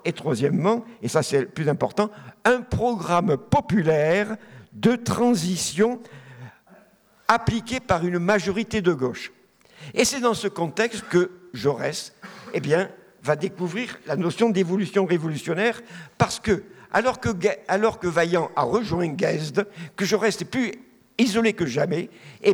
et troisièmement, et ça c'est le plus important, un programme populaire de transition appliqué par une majorité de gauche. Et c'est dans ce contexte que Jaurès va découvrir la notion d'évolution révolutionnaire, parce que, alors que Vaillant a rejoint Guesde, que Jaurès est plus isolé que jamais,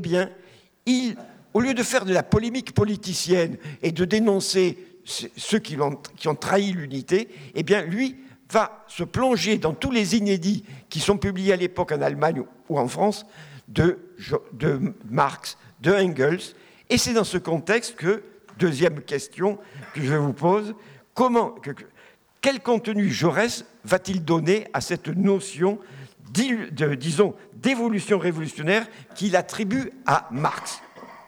au lieu de faire de la polémique politicienne et de dénoncer ceux qui ont trahi l'unité, lui va se plonger dans tous les inédits qui sont publiés à l'époque en Allemagne ou en France de Marx, de Engels. Et c'est dans ce contexte que, deuxième question que je vous pose, quel contenu Jaurès va-t-il donner à cette notion d'évolution révolutionnaire qu'il attribue à Marx?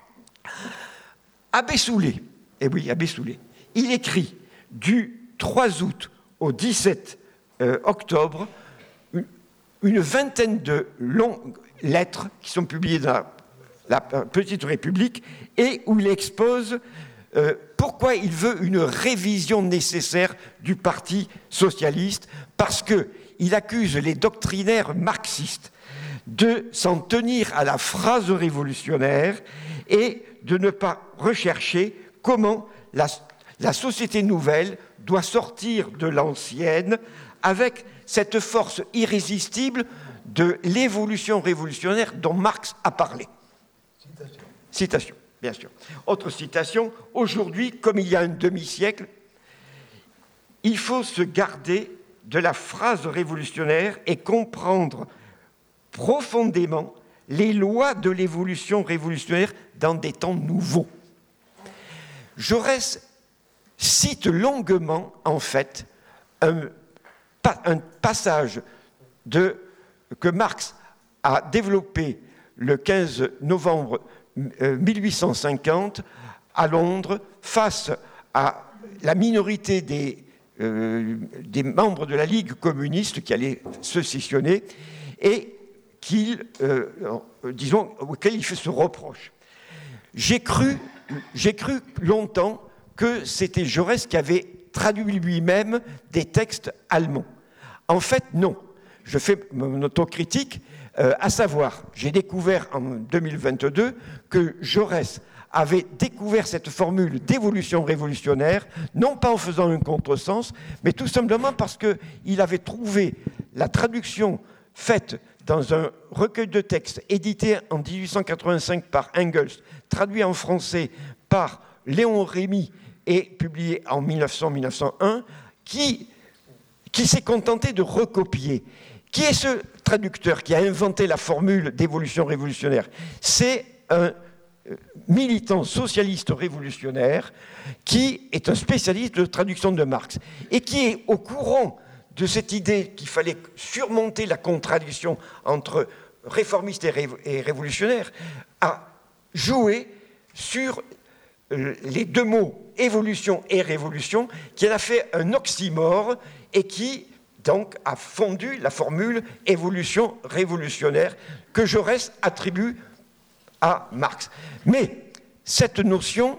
Abbé Soulet, il écrit du 3 août au 17 octobre une vingtaine de longues lettres qui sont publiées dans la Petite République et où il expose pourquoi il veut une révision nécessaire du Parti socialiste, parce qu'il accuse les doctrinaires marxistes de s'en tenir à la phrase révolutionnaire et de ne pas rechercher comment la société nouvelle doit sortir de l'ancienne avec cette force irrésistible de l'évolution révolutionnaire dont Marx a parlé. Citation, bien sûr. Autre citation, aujourd'hui, comme il y a un demi-siècle, il faut se garder de la phrase révolutionnaire et comprendre profondément les lois de l'évolution révolutionnaire dans des temps nouveaux. Jaurès cite longuement, en fait, un passage que Marx a développé le 15 novembre 1850 à Londres face à la minorité des membres de la Ligue communiste qui allaient se scissionner et auquel il fait ce reproche. J'ai cru longtemps que c'était Jaurès qui avait traduit lui-même des textes allemands. En fait, non. Je fais mon autocritique, à savoir, j'ai découvert en 2022 que Jaurès avait découvert cette formule d'évolution révolutionnaire, non pas en faisant un contresens, mais tout simplement parce qu'il avait trouvé la traduction faite dans un recueil de textes édité en 1885 par Engels, traduit en français par Léon Rémy et publié en 1900-1901, qui s'est contenté de recopier. Qui est ce traducteur qui a inventé la formule d'évolution révolutionnaire? C'est un militant socialiste révolutionnaire qui est un spécialiste de traduction de Marx et qui est au courant de cette idée qu'il fallait surmonter la contradiction entre réformiste et révolutionnaire, a joué sur les deux mots évolution et révolution, qui en a fait un oxymore et qui donc a fondu la formule évolution révolutionnaire que Jaurès attribue à Marx. Mais cette notion,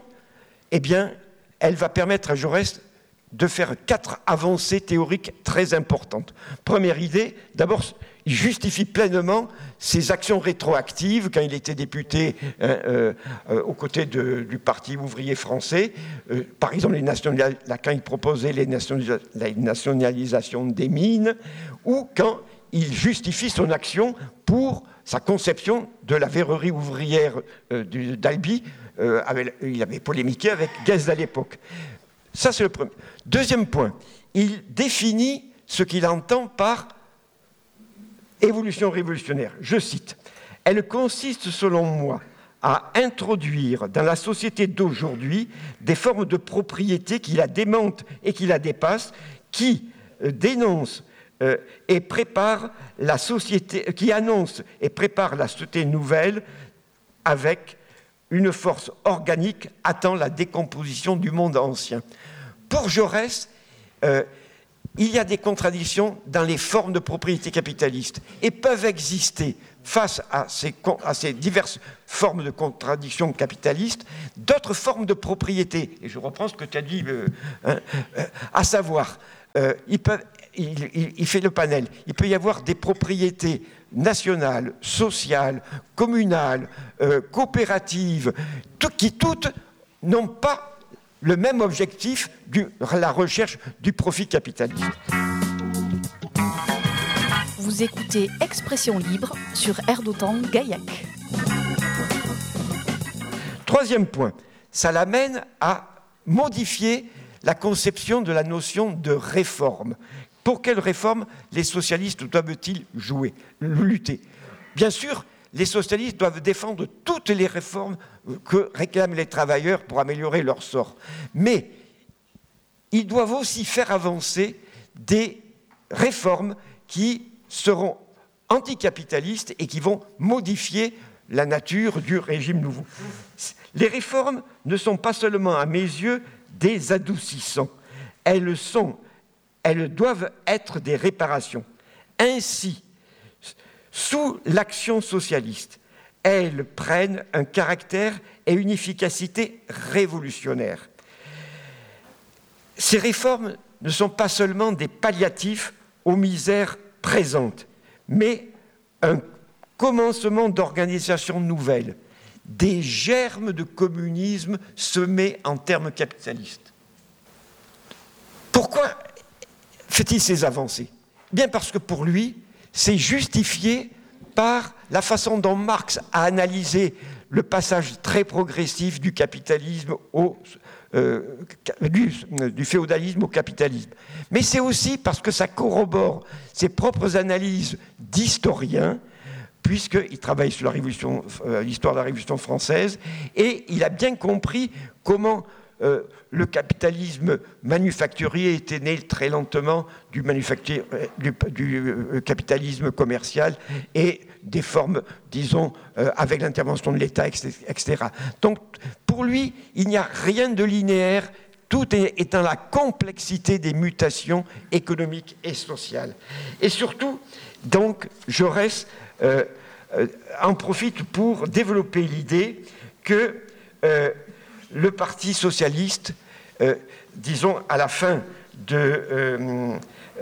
elle va permettre à Jaurès de faire 4 avancées théoriques très importantes. Première idée, d'abord, il justifie pleinement ses actions rétroactives quand il était député aux côtés du Parti ouvrier français. Par exemple, quand il proposait la nationalisation des mines, ou quand il justifie son action pour sa conception de la verrerie ouvrière d'Albi. Il avait polémiqué avec Guesde à l'époque. Ça, c'est le premier. Deuxième point, il définit ce qu'il entend par évolution révolutionnaire. Je cite, « Elle consiste, selon moi, à introduire dans la société d'aujourd'hui des formes de propriété qui la démentent et qui la dépassent, qui dénoncent et préparent la société, qui annoncent et préparent la société nouvelle avec une force organique attend la décomposition du monde ancien. » Pour Jaurès, il y a des contradictions dans les formes de propriété capitaliste et peuvent exister face à ces diverses formes de contradictions capitalistes, d'autres formes de propriété. Et je reprends ce que tu as dit, à savoir il fait le panel. Il peut y avoir des propriétés nationales, sociales, communales, coopératives, qui toutes n'ont pas le même objectif la recherche du profit capitaliste. Vous écoutez Expression libre sur Air d'Otan Gaillac. Troisième point, ça l'amène à modifier la conception de la notion de réforme. Pour quelle réforme les socialistes doivent-ils lutter? Bien sûr, les socialistes doivent défendre toutes les réformes que réclament les travailleurs pour améliorer leur sort. Mais ils doivent aussi faire avancer des réformes qui seront anticapitalistes et qui vont modifier la nature du régime nouveau. Les réformes ne sont pas seulement, à mes yeux, des adoucissants. Elles doivent être des réparations. Ainsi, sous l'action socialiste, elles prennent un caractère et une efficacité révolutionnaires. Ces réformes ne sont pas seulement des palliatifs aux misères présentes, mais un commencement d'organisation nouvelle, des germes de communisme semés en termes capitalistes. Pourquoi fait-il ces avancées? Bien parce que pour lui, c'est justifié par la façon dont Marx a analysé le passage très progressif du capitalisme du féodalisme au capitalisme. Mais c'est aussi parce que ça corrobore ses propres analyses d'historien, puisqu'il travaille sur l'histoire de la Révolution française, et il a bien compris comment le capitalisme manufacturier était né très lentement du capitalisme commercial et des formes, disons, avec l'intervention de l'État, etc. Donc, pour lui, il n'y a rien de linéaire, tout est dans la complexité des mutations économiques et sociales. Et surtout, donc, Jaurès en profite pour développer l'idée que le Parti socialiste, disons, à la fin de...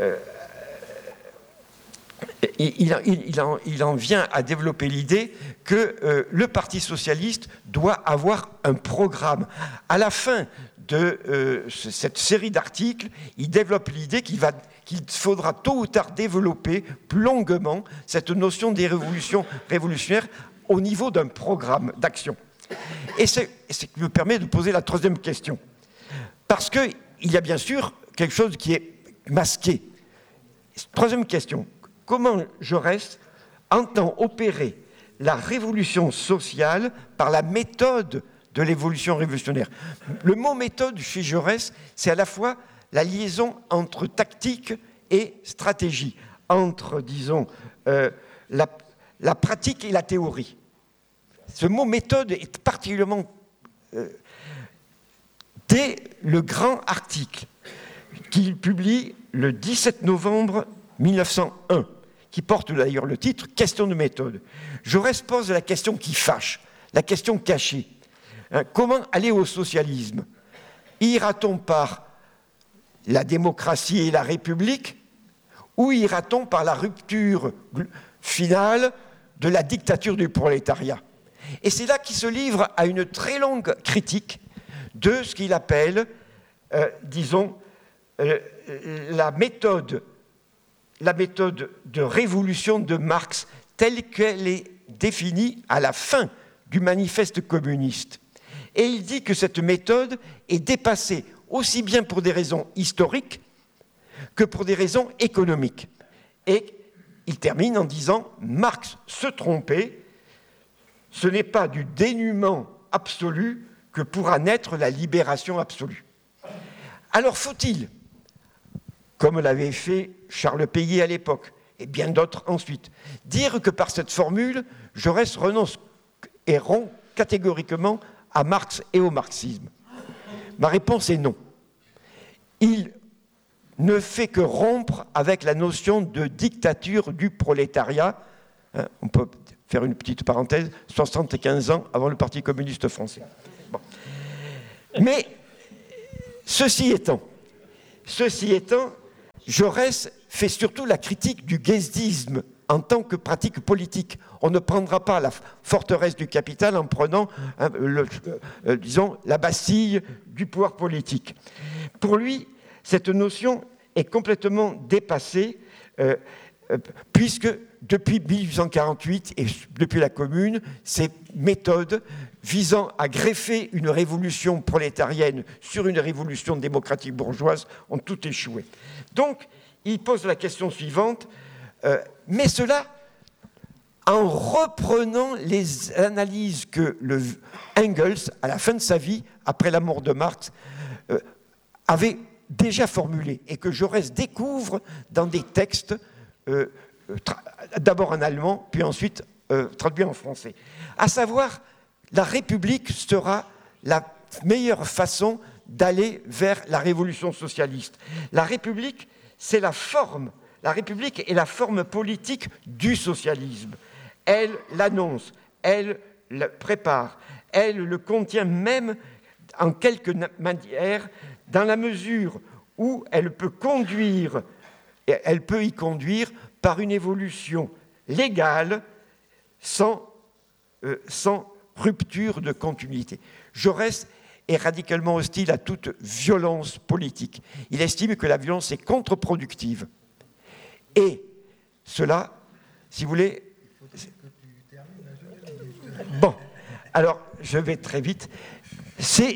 il en vient à développer l'idée que le Parti socialiste doit avoir un programme. À la fin de cette série d'articles, il développe l'idée qu'il faudra tôt ou tard développer plus longuement cette notion des révolutions révolutionnaires au niveau d'un programme d'action. Et c'est ce qui me permet de poser la troisième question. Parce qu'il y a bien sûr quelque chose qui est masqué. Troisième question. Comment Jaurès entend opérer la révolution sociale par la méthode de l'évolution révolutionnaire? Le mot méthode chez Jaurès, c'est à la fois la liaison entre tactique et stratégie, entre, disons, la pratique et la théorie. Ce mot méthode est particulièrement... dès le grand article qu'il publie le 17 novembre 1901, qui porte d'ailleurs le titre « Question de méthode », Jaurès pose la question qui fâche, la question cachée. Comment aller au socialisme? Ira-t-on par la démocratie et la République, ou ira-t-on par la rupture finale de la dictature du prolétariat? Et c'est là qu'il se livre à une très longue critique de ce qu'il appelle, disons, la méthode de révolution de Marx telle qu'elle est définie à la fin du manifeste communiste. Et il dit que cette méthode est dépassée aussi bien pour des raisons historiques que pour des raisons économiques. Et il termine en disant « Marx se trompait, ce n'est pas du dénuement absolu que pourra naître la libération absolue. » Alors faut-il, comme l'avait fait Charles Péguy à l'époque, et bien d'autres ensuite, dire que par cette formule, Jaurès renonce et rompt catégoriquement à Marx et au marxisme? Ma réponse est non. Il ne fait que rompre avec la notion de dictature du prolétariat. On peut faire une petite parenthèse, 75 ans avant le Parti communiste français. Bon. Mais ceci étant, Jaurès fait surtout la critique du guesdisme en tant que pratique politique. On ne prendra pas la forteresse du capital en prenant, disons, la Bastille du pouvoir politique. Pour lui, cette notion est complètement dépassée, puisque depuis 1848 et depuis la Commune, ces méthodes visant à greffer une révolution prolétarienne sur une révolution démocratique bourgeoise ont tout échoué. Donc, il pose la question suivante, mais cela en reprenant les analyses que Engels, à la fin de sa vie, après la mort de Marx, avait déjà formulées et que Jaurès découvre dans des textes, d'abord en allemand, puis ensuite traduits en français. À savoir, la République sera la meilleure façon d'aller vers la révolution socialiste. La République, c'est la forme. La République est la forme politique du socialisme. Elle l'annonce, elle le prépare, elle le contient même en quelque manière dans la mesure où elle peut y conduire par une évolution légale sans rupture de continuité. Jaurès est radicalement hostile à toute violence politique. Il estime que la violence est contre-productive. Et cela, si vous voulez... Bon, alors je vais très vite. Ces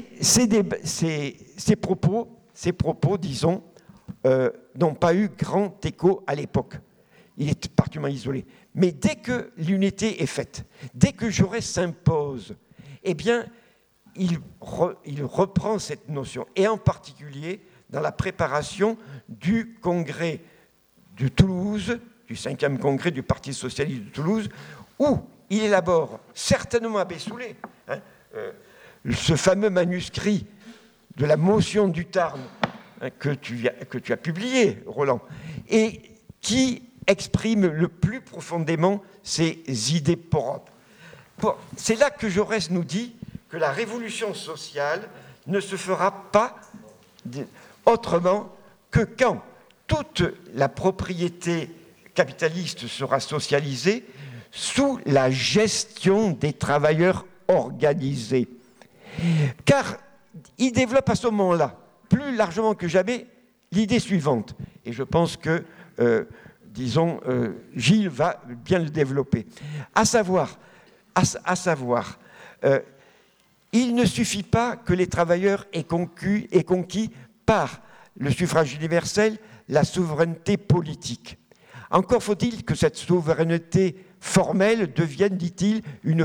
propos, disons, n'ont pas eu grand écho à l'époque. Il est particulièrement isolé. Mais dès que l'unité est faite, dès que Jaurès s'impose, eh bien, il reprend cette notion, et en particulier dans la préparation du congrès de Toulouse, du 5e congrès du Parti socialiste de Toulouse, où il élabore, certainement à Bessoulé, ce fameux manuscrit de la motion du Tarn que tu as publié, Roland, et qui exprime le plus profondément ses idées propres. C'est là que Jaurès nous dit que la révolution sociale ne se fera pas autrement que quand toute la propriété capitaliste sera socialisée sous la gestion des travailleurs organisés. Car il développe à ce moment-là, plus largement que jamais, l'idée suivante. Et je pense que, Gilles va bien le développer. À savoir, il ne suffit pas que les travailleurs aient conquis par le suffrage universel la souveraineté politique. Encore faut-il que cette souveraineté formelle devienne, dit-il, une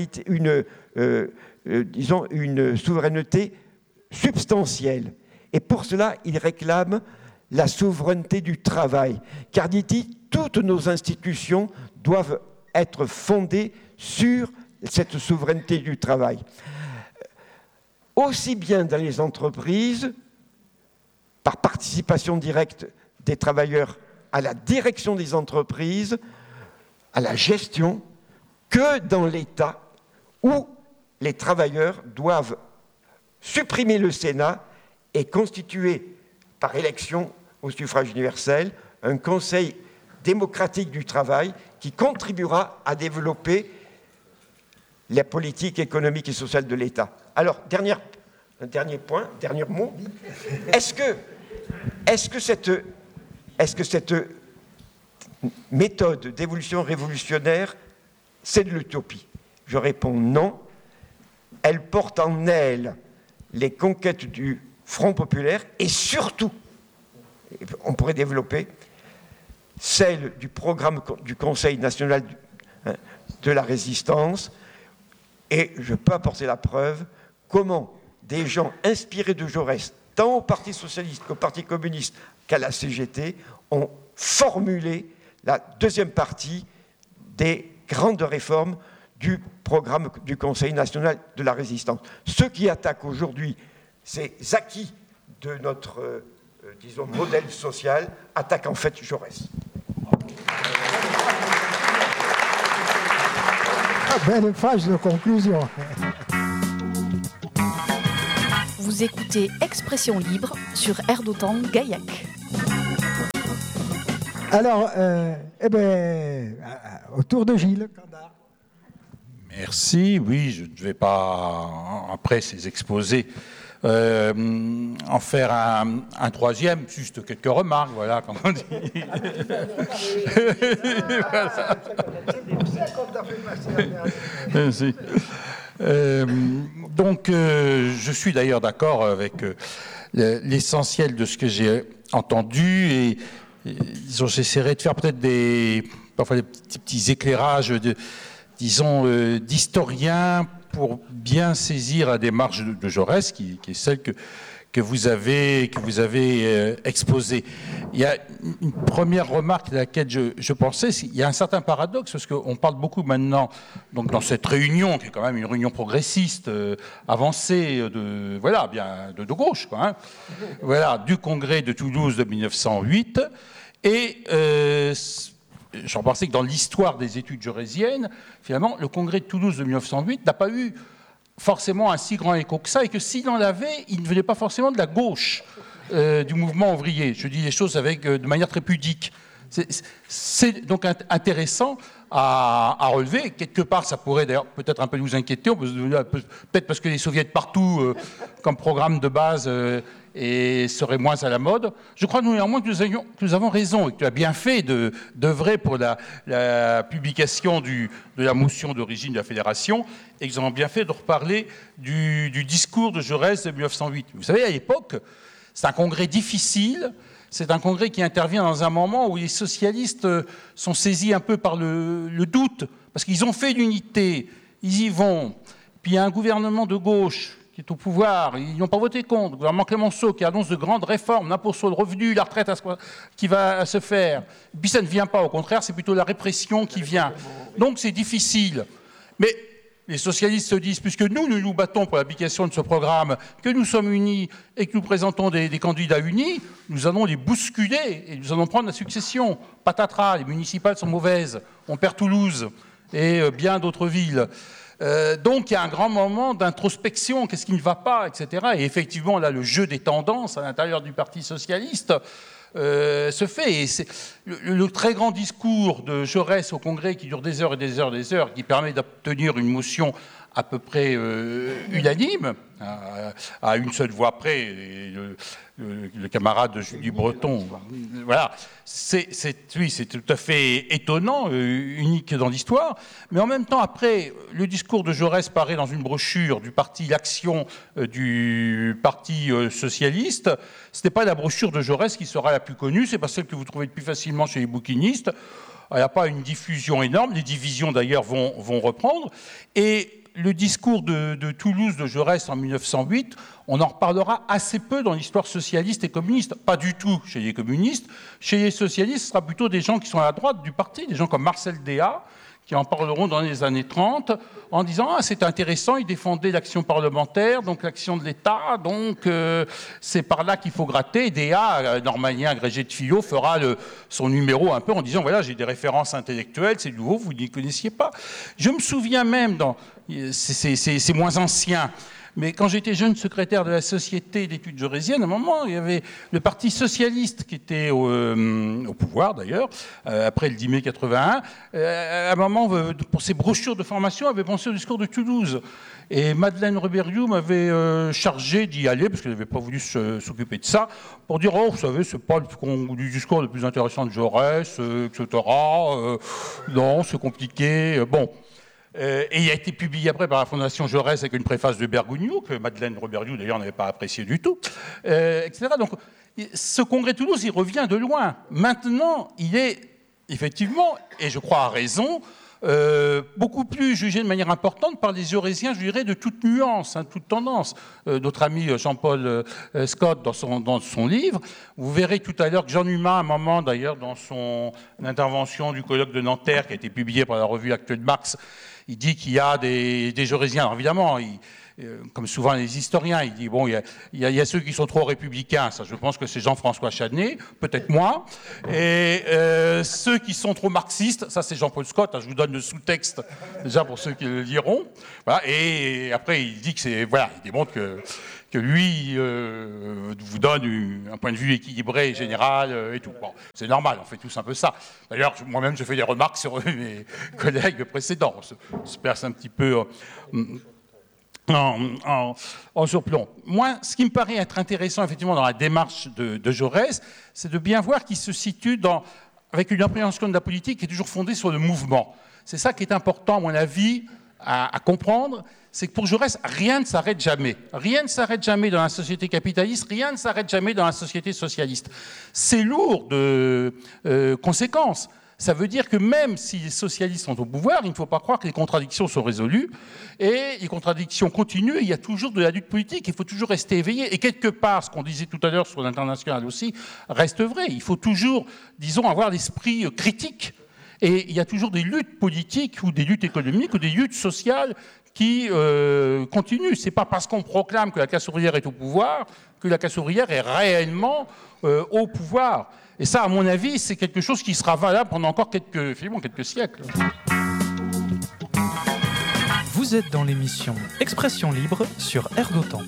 souveraineté substantielle. Et pour cela, il réclame la souveraineté du travail. Car, dit-il, toutes nos institutions doivent être fondées sur cette souveraineté du travail. Aussi bien dans les entreprises, par participation directe des travailleurs à la direction des entreprises, à la gestion, que dans l'État, où les travailleurs doivent supprimer le Sénat et constituer par élection au suffrage universel un conseil démocratique du travail qui contribuera à développer la politique économique et sociale de l'État. Alors, un dernier point, dernier mot. Est-ce que cette méthode d'évolution révolutionnaire, c'est de l'utopie? Je réponds non. Elle porte en elle les conquêtes du Front populaire et surtout, on pourrait développer, celle du programme du Conseil national de la résistance. Et je peux apporter la preuve comment des gens inspirés de Jaurès, tant au Parti socialiste qu'au Parti communiste qu'à la CGT, ont formulé la deuxième partie des grandes réformes du programme du Conseil national de la résistance. Ceux qui attaquent aujourd'hui ces acquis de notre, modèle social attaquent en fait Jaurès. Belle phrase de conclusion. Vous écoutez Expression libre sur Air d'Otan Gaillac. Alors, au tour de Gilles Candard. Merci. Oui, je ne vais pas, après ces exposés, en faire un troisième, juste quelques remarques, voilà, comme on dit. Merci. Donc, je suis d'ailleurs d'accord avec l'essentiel de ce que j'ai entendu et j'essaierai de faire peut-être parfois des petits éclairages d'historien pour bien saisir la démarche de Jaurès, qui est celle que vous avez exposée. Il y a une première remarque à laquelle je pensais, il y a un certain paradoxe, parce qu'on parle beaucoup maintenant, donc dans cette réunion, qui est quand même une réunion progressiste, avancée, de gauche, quoi, hein, voilà, du congrès de Toulouse de 1908, et j'en pensais que dans l'histoire des études jaurésiennes, finalement, le congrès de Toulouse de 1908 n'a pas eu forcément un si grand écho que ça, et que s'il en avait, il ne venait pas forcément de la gauche du mouvement ouvrier. Je dis les choses de manière très pudique. C'est donc intéressant à relever. Quelque part, ça pourrait d'ailleurs peut-être un peu nous inquiéter, peut-être parce que les soviets partout, comme programme de base, et seraient moins à la mode. Je crois néanmoins que nous avons raison et que tu as bien fait d'œuvrer pour la publication de la motion d'origine de la Fédération, et que nous avons bien fait de reparler du discours de Jaurès de 1908. Vous savez, à l'époque, c'est un congrès difficile. C'est un congrès qui intervient dans un moment où les socialistes sont saisis un peu par le doute, parce qu'ils ont fait l'unité, ils y vont. Puis il y a un gouvernement de gauche qui est au pouvoir, ils n'ont pas voté contre. Le gouvernement Clémenceau qui annonce de grandes réformes, l'impôt sur le revenu, la retraite qui va se faire. Et puis ça ne vient pas, au contraire, c'est plutôt la répression qui vient. Donc c'est difficile. Mais les socialistes se disent, puisque nous battons pour l'application de ce programme, que nous sommes unis et que nous présentons des candidats unis, nous allons les bousculer et nous allons prendre la succession. Patatras, les municipales sont mauvaises, on perd Toulouse et bien d'autres villes. Donc il y a un grand moment d'introspection, qu'est-ce qui ne va pas, etc. Et effectivement, là, le jeu des tendances à l'intérieur du Parti socialiste se fait. Et c'est le très grand discours de Jaurès au Congrès qui dure des heures et des heures et des heures, qui permet d'obtenir une motion à peu près unanime, à une seule voix près, le camarade de Julie Breton. Voilà, c'est tout à fait étonnant, unique dans l'histoire. Mais en même temps, après, le discours de Jaurès paraît dans une brochure du parti L'Action du Parti socialiste. Ce n'est pas la brochure de Jaurès qui sera la plus connue, c'est pas celle que vous trouvez le plus facilement chez les bouquinistes. Il n'y a pas une diffusion énorme, les divisions d'ailleurs vont reprendre. Et le discours de Toulouse de Jaurès en 1908, on en reparlera assez peu dans l'histoire socialiste et communiste. Pas du tout chez les communistes. Chez les socialistes, ce sera plutôt des gens qui sont à la droite du parti, des gens comme Marcel Déat, qui en parleront dans les années 30, en disant « Ah, c'est intéressant, il défendait l'action parlementaire, donc l'action de l'État, donc c'est par là qu'il faut gratter. » Déat, normalien agrégé de philo, fera son numéro un peu en disant « Voilà, j'ai des références intellectuelles, c'est nouveau, vous n'y connaissiez pas. » Je me souviens même, c'est moins ancien, mais quand j'étais jeune secrétaire de la Société d'études jaurésiennes, à un moment, il y avait le Parti socialiste qui était au pouvoir, d'ailleurs, après le 10 mai 81. À un moment, pour ses brochures de formation, avait pensé au discours de Toulouse. Et Madeleine Reberiou m'avait chargé d'y aller, parce qu'elle n'avait pas voulu s'occuper de ça, pour dire « Oh, vous savez, c'est pas du discours le plus intéressant de Jaurès, etc. Non, c'est compliqué. » Bon. Et il a été publié après par la Fondation Jaurès avec une préface de Bergogneau, que Madeleine Reberiou d'ailleurs n'avait pas apprécié du tout, etc. Donc ce congrès de Toulouse, il revient de loin. Maintenant, il est effectivement, et je crois à raison, beaucoup plus jugé de manière importante par les Jaurésiens, je dirais, de toute nuance, toute tendance. Notre ami Jean-Paul Scott, dans son livre, vous verrez tout à l'heure que Jean Humain, à un moment d'ailleurs, dans son intervention du colloque de Nanterre, qui a été publié par la revue Actuelle de Marx, il dit qu'il y a des Jaurésiens. Alors évidemment, comme souvent les historiens, il dit bon, il y a ceux qui sont trop républicains. Ça, je pense que c'est Jean-François Chanet, peut-être moi. Et ceux qui sont trop marxistes, ça c'est Jean-Paul Scott. Je vous donne le sous-texte déjà pour ceux qui le liront. Voilà. Et après, il dit que c'est voilà, il démontre que lui vous donne un point de vue équilibré, général et tout. Bon, c'est normal, on fait tous un peu ça. D'ailleurs, moi-même, je fais des remarques sur mes collègues précédents. On se perce un petit peu en surplomb. Moi, ce qui me paraît être intéressant, effectivement, dans la démarche de Jaurès, c'est de bien voir qu'il se situe avec une appréhension de la politique qui est toujours fondée sur le mouvement. C'est ça qui est important, à mon avis, à comprendre, c'est que pour Jaurès, rien ne s'arrête jamais. Rien ne s'arrête jamais dans la société capitaliste, rien ne s'arrête jamais dans la société socialiste. C'est lourd de conséquences. Ça veut dire que même si les socialistes sont au pouvoir, il ne faut pas croire que les contradictions sont résolues. Et les contradictions continuent, il y a toujours de la lutte politique, il faut toujours rester éveillé. Et quelque part, ce qu'on disait tout à l'heure sur l'international aussi, reste vrai. Il faut toujours, disons, avoir l'esprit critique. Et il y a toujours des luttes politiques ou des luttes économiques ou des luttes sociales qui continuent. Ce n'est pas parce qu'on proclame que la classe ouvrière est au pouvoir que la classe ouvrière est réellement au pouvoir. Et ça, à mon avis, c'est quelque chose qui sera valable pendant encore quelques siècles. Vous êtes dans l'émission Expression libre sur Air d'Otan.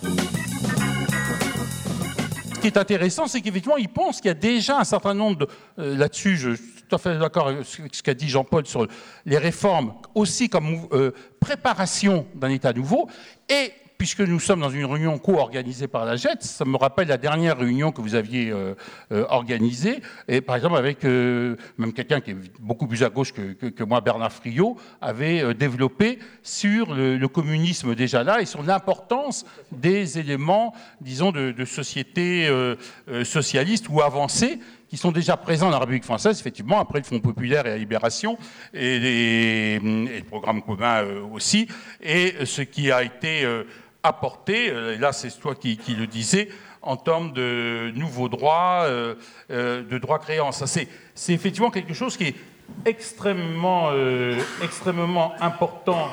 Ce qui est intéressant, c'est qu'effectivement, il pense qu'il y a déjà un certain nombre de... là-dessus, je suis tout à fait d'accord avec ce qu'a dit Jean-Paul sur les réformes, aussi comme préparation d'un État nouveau. Et puisque nous sommes dans une réunion co-organisée par la JET, ça me rappelle la dernière réunion que vous aviez organisée, et par exemple avec même quelqu'un qui est beaucoup plus à gauche que moi, Bernard Friot, avait développé sur le communisme déjà là et sur l'importance des éléments, disons, de société socialiste ou avancée, qui sont déjà présents dans la République française, effectivement, après le Front populaire et la Libération, et le programme commun aussi, et ce qui a été apporté, là c'est toi qui le disais, en termes de nouveaux droits, de droits créants. Ça, c'est effectivement quelque chose qui est extrêmement important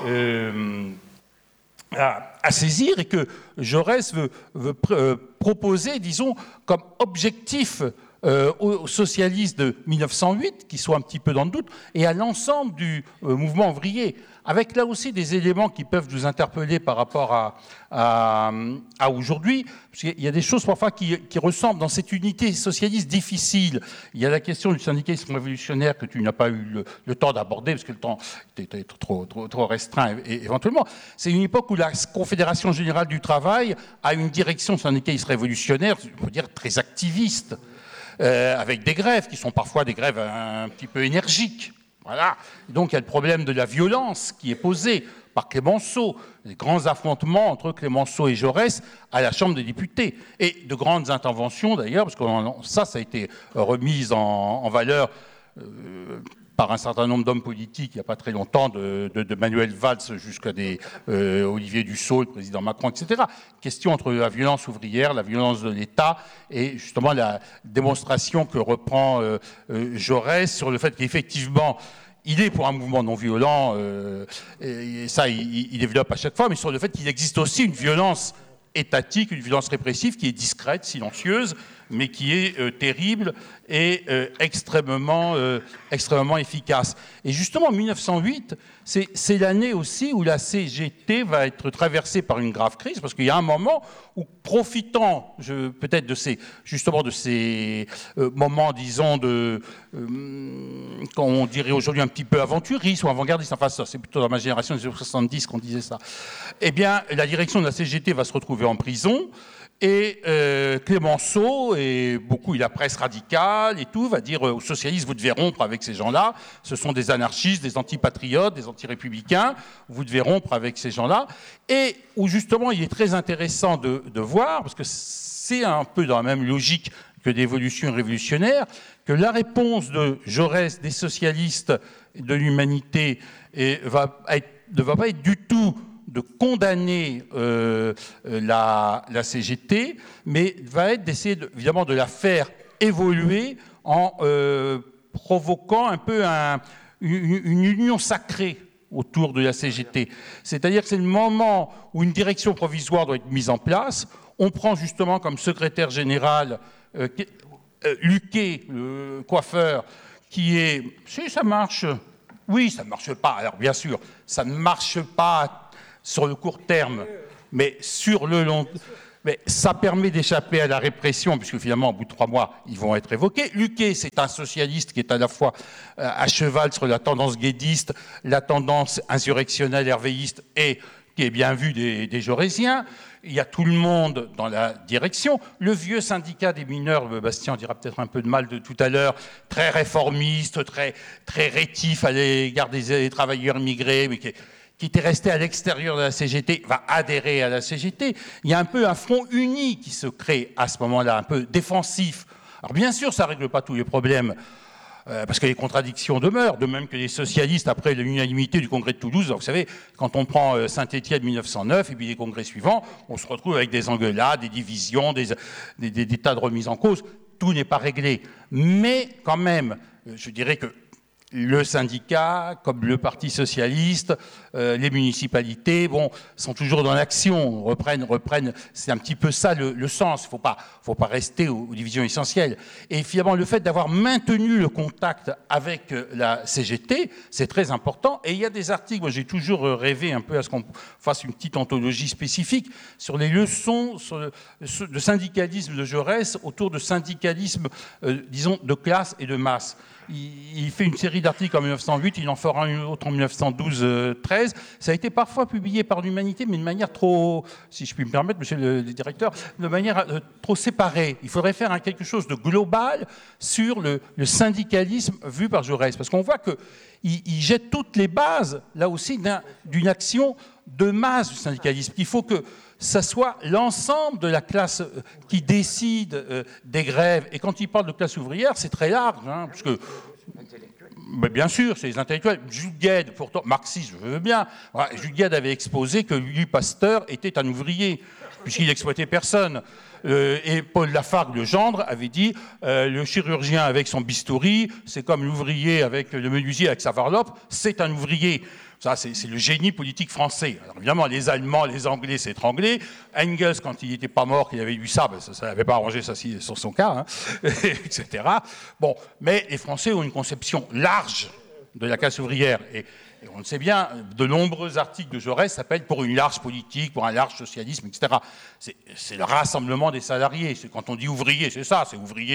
à saisir et que Jaurès veut proposer, disons, comme objectif aux socialistes de 1908, qui sont un petit peu dans le doute, et à l'ensemble du mouvement ouvrier, avec là aussi des éléments qui peuvent nous interpeller par rapport à aujourd'hui, parce qu'il y a des choses parfois qui ressemblent dans cette unité socialiste difficile. Il y a la question du syndicalisme révolutionnaire que tu n'as pas eu le temps d'aborder, parce que le temps était trop restreint éventuellement. C'est une époque où la Confédération générale du travail a une direction syndicaliste révolutionnaire, je veux dire très activiste, avec des grèves qui sont parfois des grèves un petit peu énergiques. Voilà. Et donc il y a le problème de la violence qui est posé par Clémenceau, les grands affrontements entre Clémenceau et Jaurès à la Chambre des députés, et de grandes interventions d'ailleurs, parce que ça a été remis en valeur par un certain nombre d'hommes politiques il n'y a pas très longtemps, de Manuel Valls jusqu'à Olivier Dussault, le président Macron, etc. Question entre la violence ouvrière, la violence de l'État et justement la démonstration que reprend Jaurès sur le fait qu'effectivement, il est pour un mouvement non violent, et ça il développe à chaque fois, mais sur le fait qu'il existe aussi une violence étatique, une violence répressive qui est discrète, silencieuse, mais qui est terrible et extrêmement efficace. Et justement, 1908, c'est l'année aussi où la CGT va être traversée par une grave crise, parce qu'il y a un moment où, profitant peut-être de ces moments, disons, qu'on dirait aujourd'hui un petit peu aventuristes ou avant-gardistes, enfin ça, c'est plutôt dans ma génération des années 70 qu'on disait ça, eh bien, la direction de la CGT va se retrouver en prison. Et Clémenceau, et beaucoup, la presse radicale et tout, va dire aux socialistes, vous devez rompre avec ces gens-là, ce sont des anarchistes, des antipatriotes, des antirépublicains, vous devez rompre avec ces gens-là. Et où justement, il est très intéressant de voir, parce que c'est un peu dans la même logique que l'évolution révolutionnaire, que la réponse de Jaurès, des socialistes, de l'humanité, ne va pas être du tout de condamner la CGT, mais va être d'essayer évidemment de la faire évoluer en provoquant un peu une union sacrée autour de la CGT. C'est-à-dire que c'est le moment où une direction provisoire doit être mise en place. On prend justement comme secrétaire général Luquet, le coiffeur, qui est... Si, ça marche. Oui, ça ne marche pas. Alors bien sûr, ça ne marche pas sur le court terme. mais sur le long... Mais ça permet d'échapper à la répression, puisque finalement, au bout de 3 mois, ils vont être évoqués. Luquet, c'est un socialiste qui est à la fois à cheval sur la tendance guédiste, la tendance insurrectionnelle hervéiste, et qui est bien vu des Jaurésiens. Il y a tout le monde dans la direction. Le vieux syndicat des mineurs, Bastien en dira peut-être un peu de mal de tout à l'heure, très réformiste, très rétif à l'égard des travailleurs immigrés, mais qui était resté à l'extérieur de la CGT, va adhérer à la CGT. Il y a un peu un front uni qui se crée à ce moment-là, un peu défensif. Alors bien sûr, ça ne règle pas tous les problèmes, parce que les contradictions demeurent, de même que les socialistes, après l'unanimité du congrès de Toulouse. Donc, vous savez, quand on prend Saint-Étienne 1909, et puis les congrès suivants, on se retrouve avec des engueulades, des divisions, des tas de remises en cause. Tout n'est pas réglé. Mais quand même, je dirais que le syndicat, comme le Parti socialiste, les municipalités, sont toujours dans l'action, reprennent. C'est un petit peu ça le sens. Il ne faut pas rester aux divisions essentielles. Et finalement, le fait d'avoir maintenu le contact avec la CGT, c'est très important. Et il y a des articles, moi j'ai toujours rêvé un peu à ce qu'on fasse une petite anthologie spécifique sur les leçons de syndicalisme de Jaurès autour de syndicalisme, disons, de classe et de masse. Il fait une série d'articles en 1908, il en fera une autre en 1912-13. Ça a été parfois publié par l'Humanité, mais de manière trop, si je puis me permettre, monsieur le directeur, de manière trop séparée. Il faudrait faire quelque chose de global sur le syndicalisme vu par Jaurès, parce qu'on voit qu'il jette toutes les bases, là aussi, d'une action de masse du syndicalisme. Il faut que ça soit l'ensemble de la classe qui décide des grèves. Et quand il parle de classe ouvrière, c'est très large, parce que, mais bien sûr, c'est les intellectuels. Jules Guesde, pourtant, marxiste, je veux bien. Voilà, Jules Guesde avait exposé que Louis Pasteur était un ouvrier, puisqu'il n'exploitait personne. Et Paul Lafargue, le gendre, avait dit le chirurgien avec son bistouri, c'est comme l'ouvrier avec le menuisier avec sa varlope, c'est un ouvrier. Ça, c'est le génie politique français. Alors, évidemment, les Allemands, les Anglais s'étranglaient. Engels, quand il n'était pas mort, qu'il avait lu ça, ça n'avait pas arrangé ça sur son cas, etc. Bon, mais les Français ont une conception large de la classe ouvrière. Et on le sait bien, de nombreux articles de Jaurès s'appellent pour une large politique, pour un large socialisme, etc. C'est le rassemblement des salariés. Quand on dit ouvrier, c'est ça, c'est ouvrier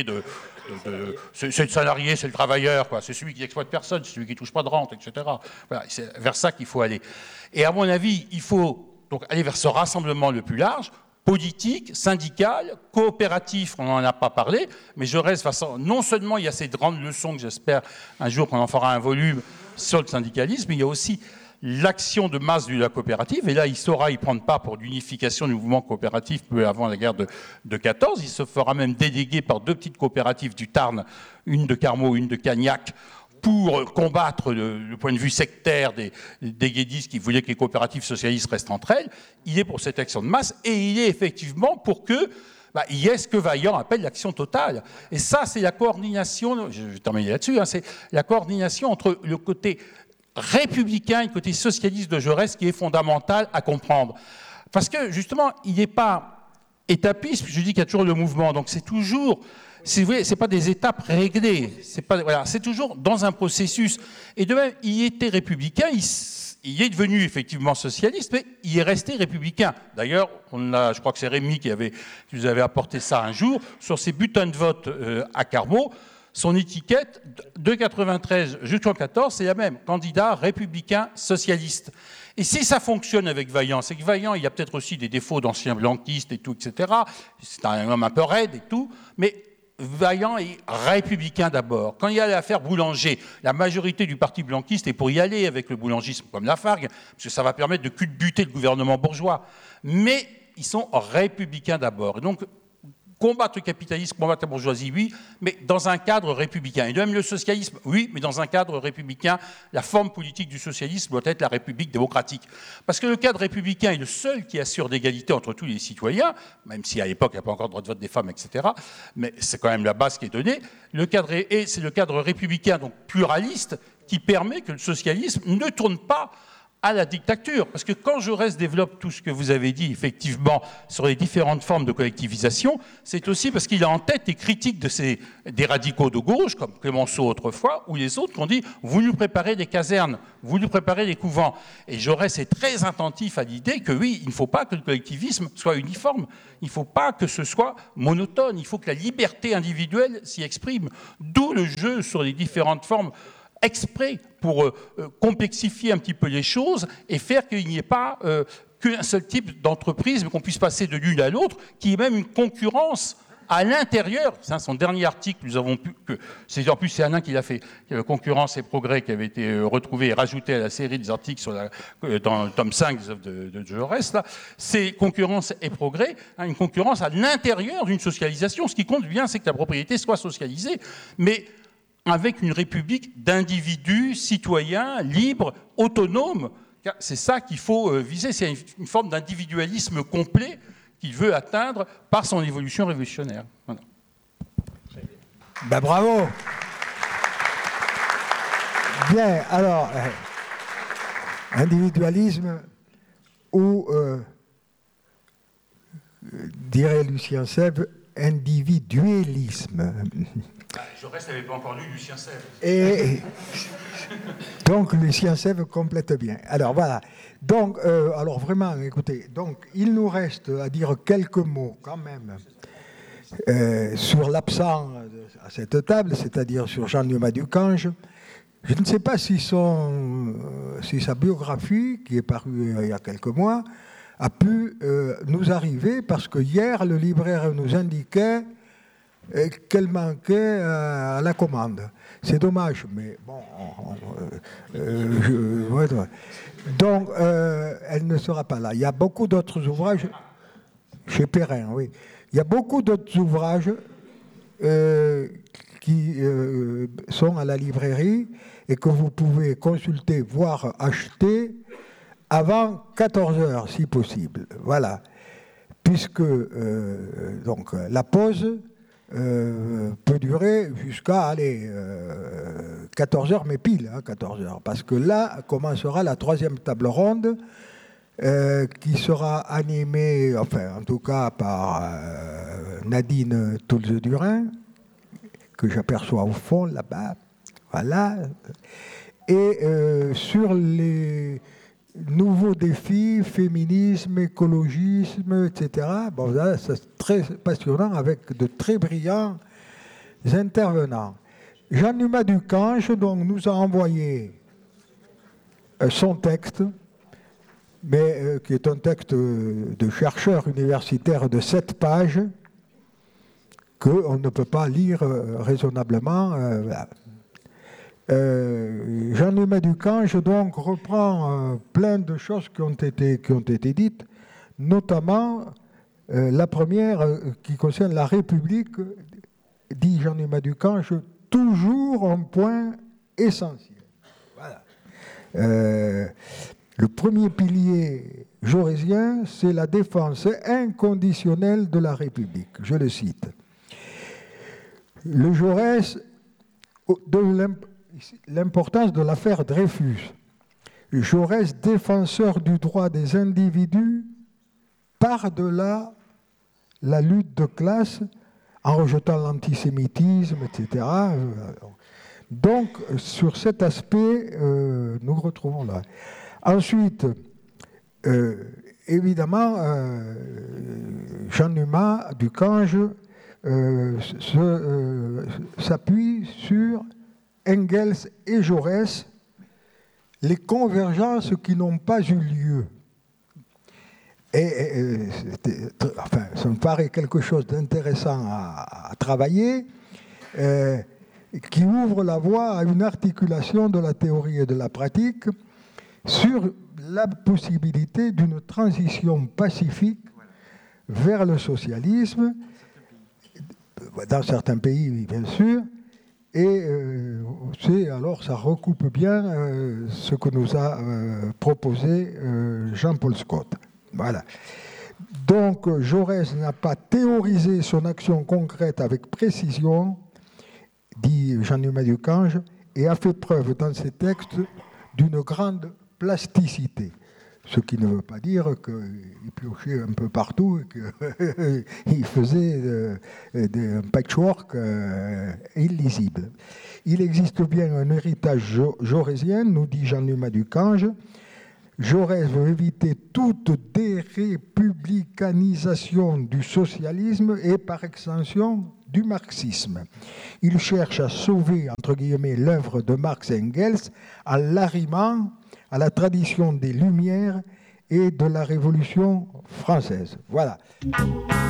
c'est le salarié, c'est le travailleur, quoi. C'est celui qui n'exploite personne, c'est celui qui ne touche pas de rente, etc. Voilà, c'est vers ça qu'il faut aller. Et à mon avis, il faut donc aller vers ce rassemblement le plus large, politique, syndical, coopératif, on n'en a pas parlé, mais Jaurès, non seulement il y a ces grandes leçons que j'espère un jour qu'on en fera un volume sur le syndicalisme, mais il y a aussi l'action de masse de la coopérative, et là il saura y prendre part pour l'unification du mouvement coopératif peu avant la guerre de 14. Il se fera même déléguer par 2 petites coopératives du Tarn, une de Carmaux, une de Cagnac, pour combattre le point de vue sectaire des guédistes qui voulaient que les coopératives socialistes restent entre elles. Il est pour cette action de masse, et il est effectivement pour que il y ait ce que Vaillant appelle l'action totale. Et ça, c'est la coordination, je vais terminer là-dessus, c'est la coordination entre le côté républicain et le côté socialiste de Jaurès qui est fondamental à comprendre. Parce que, justement, il n'est pas étapiste, je dis qu'il y a toujours le mouvement, donc c'est toujours, si vous voulez, c'est pas des étapes réglées, c'est toujours dans un processus. Et de même, il était républicain, il est devenu effectivement socialiste, mais il est resté républicain. D'ailleurs, je crois que c'est Rémy qui nous avait apporté ça un jour, sur ses bulletins de vote à Carmaux, son étiquette de 93 jusqu'en 14, c'est la même, candidat républicain socialiste. Et si ça fonctionne avec Vaillant, c'est que Vaillant, il y a peut-être aussi des défauts d'anciens blanquistes et tout, etc. C'est un homme un peu raide et tout, mais Vaillant est républicain d'abord. Quand il y a l'affaire Boulanger, la majorité du parti blanquiste est pour y aller avec le boulangisme comme Lafargue, parce que ça va permettre de culbuter le gouvernement bourgeois. Mais ils sont républicains d'abord. Et donc, combattre le capitalisme, combattre la bourgeoisie, oui, mais dans un cadre républicain. Et de même le socialisme, oui, mais dans un cadre républicain. La forme politique du socialisme doit être la République démocratique. Parce que le cadre républicain est le seul qui assure l'égalité entre tous les citoyens, même si à l'époque il n'y a pas encore de droit de vote des femmes, etc. Mais c'est quand même la base qui est donnée. C'est le cadre républicain, donc pluraliste, qui permet que le socialisme ne tourne pas à la dictature. Parce que quand Jaurès développe tout ce que vous avez dit, effectivement, sur les différentes formes de collectivisation, c'est aussi parce qu'il a en tête les critiques des radicaux de gauche, comme Clemenceau autrefois, ou les autres qui ont dit « vous nous préparez des casernes, vous nous préparez des couvents ». Et Jaurès est très attentif à l'idée que oui, il ne faut pas que le collectivisme soit uniforme, il ne faut pas que ce soit monotone, il faut que la liberté individuelle s'y exprime. D'où le jeu sur les différentes formes exprès pour complexifier un petit peu les choses et faire qu'il n'y ait pas qu'un seul type d'entreprise, mais qu'on puisse passer de l'une à l'autre, qui est même une concurrence à l'intérieur. C'est son dernier article, nous avons pu... En plus, c'est Alain qui l'a fait, Concurrence et progrès, qui avait été retrouvé et rajouté à la série des articles dans le tome 5 des œuvres de Jaurès. Là. C'est Concurrence et progrès, une concurrence à l'intérieur d'une socialisation. Ce qui compte bien, c'est que la propriété soit socialisée, mais avec une république d'individus, citoyens, libres, autonomes. C'est ça qu'il faut viser. C'est une forme d'individualisme complet qu'il veut atteindre par son évolution révolutionnaire. Voilà. Ben bravo. Bien, alors, individualisme ou, dirait Lucien Sèvres, individualisme. Jaurès n'avait pas encore lu Lucien Sèvres. Et donc Lucien Sèvres complète bien. Alors voilà. Donc, alors vraiment, écoutez, donc il nous reste à dire quelques mots quand même sur l'absent à cette table, c'est-à-dire sur Jean-Numa Ducange. Je ne sais pas si sa biographie, qui est parue il y a quelques mois, a pu nous arriver, parce que hier, le libraire nous indiquait qu'elle manquait à la commande. C'est dommage, mais bon... Donc, elle ne sera pas là. Il y a beaucoup d'autres ouvrages, chez Perrin, oui. Il y a beaucoup d'autres ouvrages qui sont à la librairie et que vous pouvez consulter, voire acheter avant 14h, si possible. Voilà. Puisque donc, la pause peut durer jusqu'à 14h, mais pile 14h. Parce que là commencera la troisième table ronde qui sera animée, enfin en tout cas par Nadine Toulze-Durin, que j'aperçois au fond là-bas. Voilà. Et sur les nouveaux défis, féminisme, écologisme, etc. Bon, là, c'est très passionnant avec de très brillants intervenants. Jean-Numa Ducange donc, nous a envoyé son texte, mais qui est un texte de chercheur universitaire de 7 pages qu'on ne peut pas lire raisonnablement. Voilà. Jean-Numa Ducange donc reprend plein de choses qui ont été dites, notamment la première qui concerne la République, dit Jean-Numa Ducange, toujours un point essentiel. Voilà. Le premier pilier jaurésien, c'est la défense inconditionnelle de la République. Je le cite. Le Jaurès de l'importance de l'affaire Dreyfus. Jaurès, défenseur du droit des individus, par-delà la lutte de classe, en rejetant l'antisémitisme, etc. Donc, sur cet aspect, nous retrouvons là. Ensuite, évidemment, Jean-Numa Ducange s'appuie sur Engels et Jaurès, les convergences qui n'ont pas eu lieu. Enfin, ça me paraît quelque chose d'intéressant à travailler, qui ouvre la voie à une articulation de la théorie et de la pratique sur la possibilité d'une transition pacifique vers le socialisme, dans certains pays, bien sûr. Et alors, ça recoupe bien ce que nous a proposé Jean-Paul Scott. Voilà. Donc, Jaurès n'a pas théorisé son action concrète avec précision, dit Jean-Numa Ducange, et a fait preuve dans ses textes d'une grande plasticité. Ce qui ne veut pas dire qu'il piochait un peu partout et qu'il faisait un patchwork illisible. Il existe bien un héritage jaurésien, nous dit Jean-Numa Ducange. Jaurès veut éviter toute dérépublicanisation du socialisme et par extension du marxisme. Il cherche à sauver, entre guillemets, l'œuvre de Marx et Engels en l'arrimant à la tradition des Lumières et de la Révolution française. Voilà.